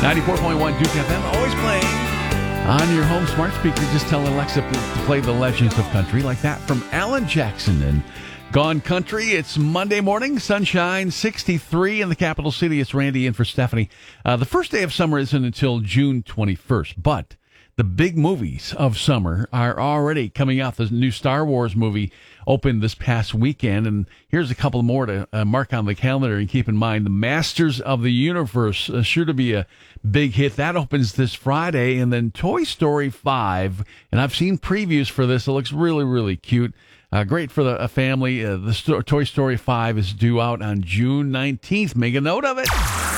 94.1 Duke FM, always playing on your home smart speaker. Just tell Alexa to play the Legends of Country, like that from Alan Jackson and Gone Country. It's Monday morning, sunshine, 63 in the capital city. It's Randy in for Stephanie. The first day of summer isn't until June 21st, but the big movies of summer are already coming out. The new Star Wars movie opened this past weekend, and here's a couple more to mark on the calendar and keep in mind. The Masters of the Universe, sure to be a big hit. That opens this Friday, and then Toy Story 5, and I've seen previews for this. It looks really, really cute. Great for a family. Toy Story 5 is due out on June 19th. Make a note of it.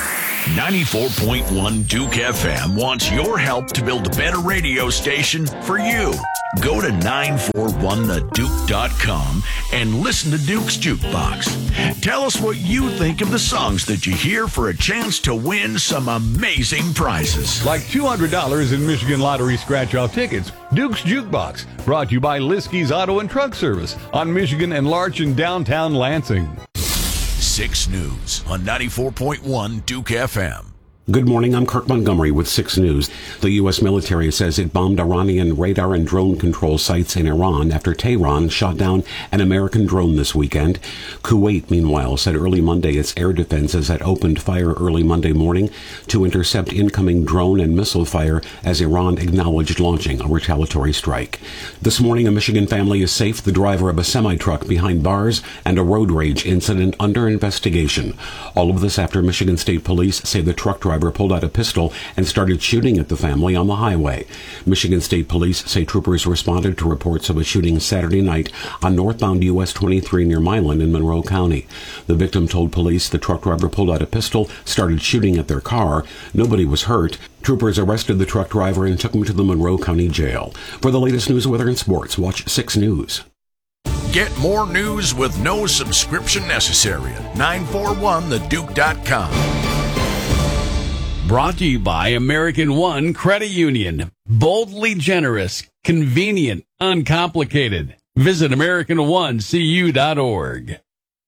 94.1 Duke FM wants your help to build a better radio station for you. Go to 941theduke.com and listen to Duke's Jukebox. Tell us what you think of the songs that you hear for a chance to win some amazing prizes. Like $200 in Michigan Lottery scratch-off tickets. Duke's Jukebox, brought to you by Liskey's Auto and Truck Service on Michigan and Larch in downtown Lansing. 6 News on 94.1 Duke FM. Good morning, I'm Kirk Montgomery with 6 News. The U.S. military says it bombed Iranian radar and drone control sites in Iran after Tehran shot down an American drone this weekend. Kuwait, meanwhile, said early Monday its air defenses had opened fire early Monday morning to intercept incoming drone and missile fire as Iran acknowledged launching a retaliatory strike. This morning, a Michigan family is safe. The driver of a semi-truck behind bars and a road rage incident under investigation. All of this after Michigan State Police say the truck driver pulled out a pistol and started shooting at the family on the highway. Michigan State Police say troopers responded to reports of a shooting Saturday night on northbound US 23 near Milan in Monroe County. The victim told police the truck driver pulled out a pistol, started shooting at their car. Nobody was hurt. Troopers arrested the truck driver and took him to the Monroe County Jail. For the latest news, weather, and sports, watch 6 News. Get more news with no subscription necessary at 941theduke.com. Brought to you by American One Credit Union. Boldly generous, convenient, uncomplicated. Visit AmericanOneCU.org.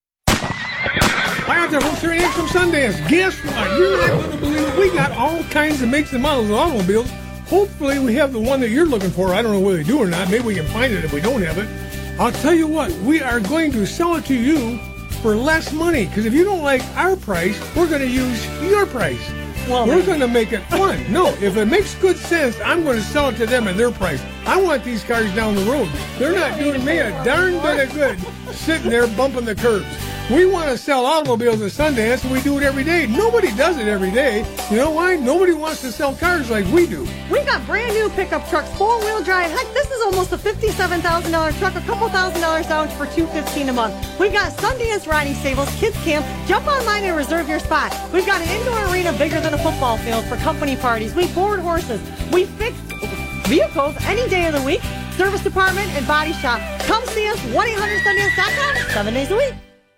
Hi out there, folks. Here it is from Sundance. Guess what? You're not going to believe it. We got all kinds of makes and models of automobiles. Hopefully, we have the one that you're looking for. I don't know whether they do or not. Maybe we can find it if we don't have it. I'll tell you what. We are going to sell it to you for less money. Because if you don't like our price, we're going to use your price. Well, we're going to make it fun. No, if it makes good sense, I'm going to sell it to them at their price. I want these cars down the road. They're not doing me a darn bit of good sitting there bumping the curbs. We want to sell automobiles at Sundance, and we do it every day. Nobody does it every day. You know why? Nobody wants to sell cars like we do. We got brand new pickup trucks, four-wheel drive. Heck, this is almost a $57,000 truck, a couple $1,000s down for $215 a month. We've got Sundance riding stables, kids camp. Jump online and reserve your spot. We've got an indoor arena bigger than a football field for company parties. We board horses. We fix vehicles any day of the week. Service department and body shop. Come see us, 1-800-Sundance.com, 7 days a week.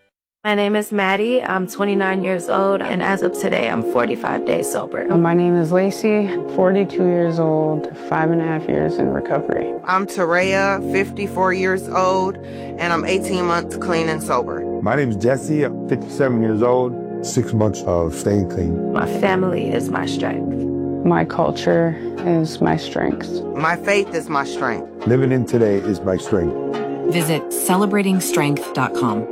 My name is Maddie. I'm 29 years old, and as of today, I'm 45 days sober. My name is Lacey, 42 years old, 5.5 years in recovery. I'm Tareya, 54 years old, and I'm 18 months clean and sober. My name is Jesse, I'm 57 years old, 6 months of staying clean. My family is my strength. My culture is my strength. My faith is my strength. Living in today is my strength. Visit celebratingstrength.com.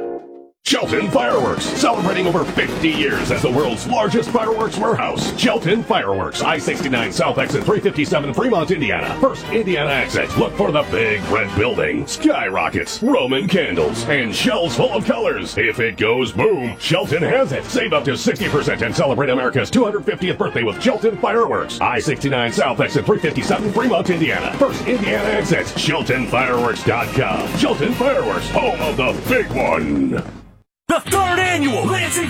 Shelton Fireworks, celebrating over 50 years as the world's largest fireworks warehouse. Shelton Fireworks, I-69 South Exit 357, Fremont, Indiana. First Indiana exit. Look for the big red building, skyrockets, Roman candles, and shells full of colors. If it goes boom, Shelton has it. Save up to 60% and celebrate America's 250th birthday with Shelton Fireworks. I-69 South Exit 357, Fremont, Indiana. First Indiana exit, SheltonFireworks.com. Shelton Fireworks, home of the big one. The third annual Lansing